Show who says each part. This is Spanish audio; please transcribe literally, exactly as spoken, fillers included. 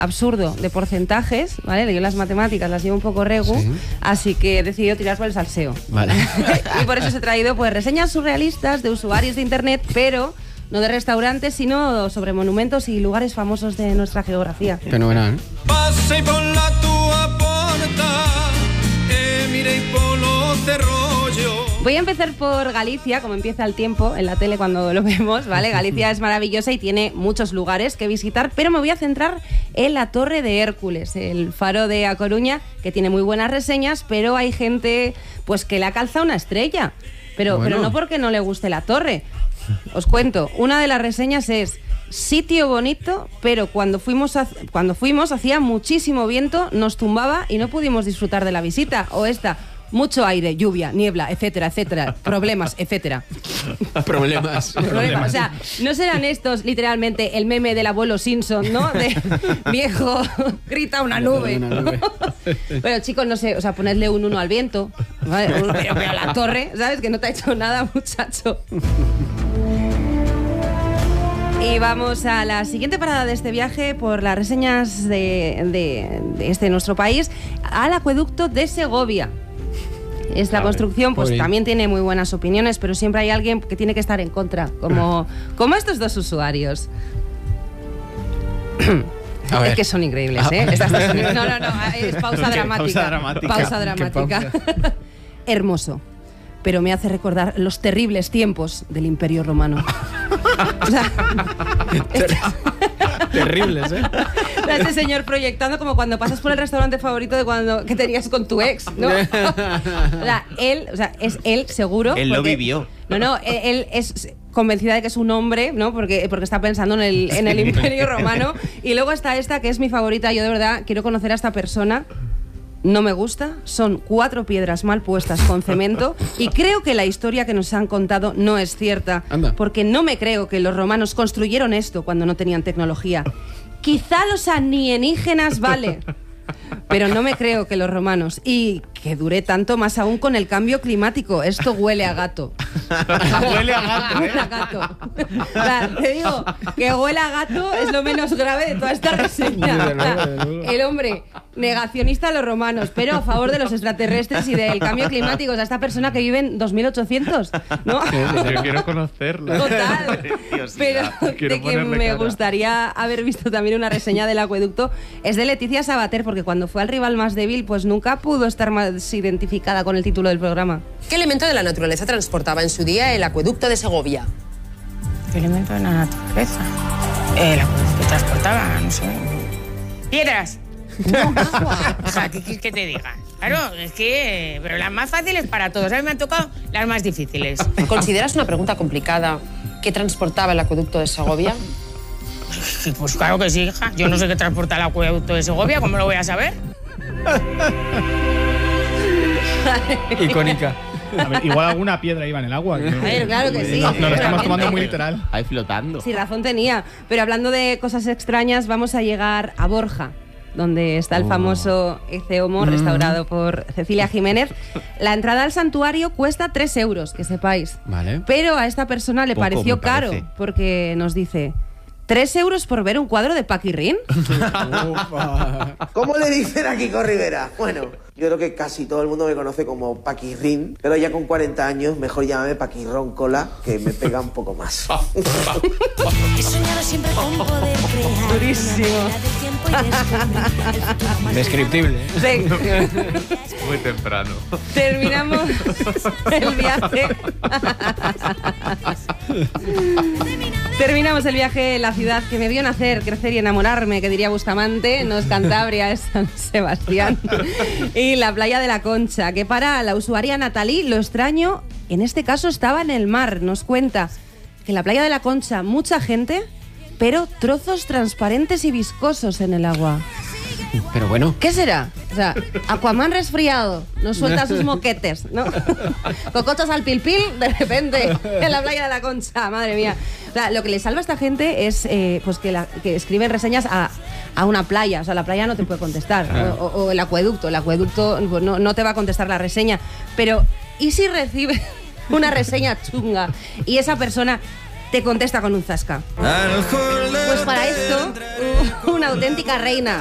Speaker 1: absurdo de porcentajes, ¿vale? Yo las matemáticas las llevo un poco regu, sí. Así que he decidido tirar por el salseo.
Speaker 2: Vale.
Speaker 1: Y por eso os he traído pues reseñas surrealistas de usuarios de internet, pero no de restaurantes, sino sobre monumentos y lugares famosos de nuestra geografía.
Speaker 2: Fenomenal.
Speaker 3: Pasei por la tua porta e mirei polo cerrollo.
Speaker 1: Voy a empezar por Galicia, como empieza el tiempo en la tele cuando lo vemos, ¿vale? Galicia es maravillosa y tiene muchos lugares que visitar, pero me voy a centrar en la Torre de Hércules, el faro de A Coruña, que tiene muy buenas reseñas, pero hay gente pues que le ha calzado una estrella. Pero, bueno. pero no porque no le guste la torre. Os cuento, una de las reseñas es: sitio bonito, pero cuando fuimos, a, cuando fuimos hacía muchísimo viento, nos tumbaba y no pudimos disfrutar de la visita. O esta: mucho aire, lluvia, niebla, etcétera, etcétera, problemas, etcétera.
Speaker 2: Problemas.
Speaker 1: Problemas. O sea, no serán estos literalmente el meme del abuelo Simpson, ¿no? De viejo, grita una nube.
Speaker 2: Una nube.
Speaker 1: Bueno, chicos, no sé, o sea, ponedle un uno al viento, ¿vale? Pero, pero a la torre, ¿sabes? Que no te ha hecho nada, muchacho. Y vamos a la siguiente parada de este viaje por las reseñas de, de, de este nuestro país, al acueducto de Segovia. Esta
Speaker 2: Vale,
Speaker 1: construcción pues
Speaker 2: pobre.
Speaker 1: también tiene muy buenas opiniones, pero siempre hay alguien que tiene que estar en contra, como, como estos dos usuarios.
Speaker 2: A ver.
Speaker 1: Es que son increíbles, ¿eh? Estas dos son- no, no, no, es pausa dramática.
Speaker 4: Pausa dramática.
Speaker 1: Pausa
Speaker 2: ¿Qué
Speaker 1: dramática. Hermoso, pero me hace recordar los terribles tiempos del Imperio Romano. O sea, este,
Speaker 2: Terribles, ¿eh?
Speaker 1: o sea, este señor proyectando como cuando pasas por el restaurante favorito de cuando que tenías con tu ex, ¿no? O sea, él, o sea, es él seguro.
Speaker 4: Él lo
Speaker 1: porque-
Speaker 4: vivió.
Speaker 1: No, no, él, él es convencida de que es un hombre, ¿no? Porque, porque está pensando en el, en el Imperio Romano. Y luego está esta, que es mi favorita. Yo de verdad quiero conocer a esta persona. No me gusta, son cuatro piedras mal puestas con cemento y creo que la historia que nos han contado no es cierta.
Speaker 2: Anda.
Speaker 1: Porque no me creo que los romanos construyeron esto cuando no tenían tecnología. Quizá los alienígenas, vale, pero no me creo que los romanos. Y que dure tanto, más aún con el cambio climático. Esto huele a gato.
Speaker 4: Huele a gato, ¿eh?
Speaker 1: Huele a gato. O sea, te digo, que huele a gato es lo menos grave de toda esta reseña.
Speaker 2: Desde luego,
Speaker 1: O sea,
Speaker 2: desde luego.
Speaker 1: el hombre negacionista a los romanos, pero a favor de los extraterrestres y del cambio climático. O sea, esta persona que vive en dos mil ochocientos, ¿no?
Speaker 4: Yo quiero conocerla.
Speaker 1: Total.
Speaker 4: Preciosidad.
Speaker 1: Pero
Speaker 4: Quiero
Speaker 1: de que
Speaker 4: ponerle
Speaker 1: me
Speaker 4: cara.
Speaker 1: gustaría haber visto también una reseña del acueducto es de Leticia Sabater, porque cuando fue al rival más débil, pues nunca pudo estar más identificada con el título del programa.
Speaker 5: ¿Qué elemento de la naturaleza transportaba en su día el acueducto de Segovia?
Speaker 6: ¿Qué elemento de la naturaleza? El acueducto que transportaba, no sé. ¡Piedras! O sea, ¿qué quieres que te diga? Claro, es que... Pero las más fáciles para todos. A mí me han tocado las más difíciles.
Speaker 5: ¿Consideras una pregunta complicada qué transportaba el acueducto de Segovia?
Speaker 6: Pues claro que sí, hija. Yo no sé qué transporta el acueducto de Segovia, ¿cómo lo voy a saber?
Speaker 2: Icónica.
Speaker 4: A ver, igual alguna piedra iba en el agua.
Speaker 1: A ver, claro que sí.
Speaker 4: No, no lo estamos
Speaker 1: seguramente.
Speaker 4: tomando muy literal.
Speaker 7: Ahí flotando.
Speaker 1: Sí, razón tenía. Pero hablando de cosas extrañas, vamos a llegar a Borja, donde está el
Speaker 7: Oh.
Speaker 1: famoso Ece Homo, restaurado por Cecilia Jiménez. La entrada al santuario cuesta tres euros, que sepáis.
Speaker 2: Vale.
Speaker 1: Pero a esta persona le
Speaker 7: Poco,
Speaker 1: pareció
Speaker 7: me
Speaker 1: caro,
Speaker 7: parece.
Speaker 1: porque nos dice: ¿tres euros por ver un cuadro de Paquirrín?
Speaker 8: ¿Cómo le dicen a Kiko Rivera? Bueno, yo creo que casi todo el mundo me conoce como Paquirrín, pero ya con cuarenta años mejor llámame Paquirrón Cola, que me pega un poco más.
Speaker 9: He soñado siempre con poder crear
Speaker 1: Durísimo.
Speaker 9: una máquina del tiempo y descubrir el futuro más
Speaker 2: Descriptible.
Speaker 1: Sí.
Speaker 7: Muy temprano.
Speaker 1: Terminamos el viaje. Terminamos el viaje en la ciudad que me vio nacer, crecer y enamorarme, que diría Bustamante. No es Cantabria, es San Sebastián. Y la playa de la Concha, que para la usuaria Natalí, lo extraño, en este caso estaba en el mar. Nos cuenta que en la playa de la Concha mucha gente, pero trozos transparentes y viscosos en el agua.
Speaker 2: Pero bueno.
Speaker 1: ¿Qué será? O sea, Aquaman resfriado, nos suelta sus moquetes, ¿no? Cocochas al pil pil, de repente, en la playa de la Concha, madre mía. O sea, lo que le salva a esta gente es eh, pues que, la, que escriben reseñas a, a una playa. O sea, la playa no te puede contestar. O, o- o el acueducto. El acueducto pues, no, no te va a contestar la reseña. Pero, ¿y si recibe una reseña chunga y esa persona te contesta con un zasca.
Speaker 3: Alcohol de
Speaker 1: Pues para esto, uh, una auténtica reina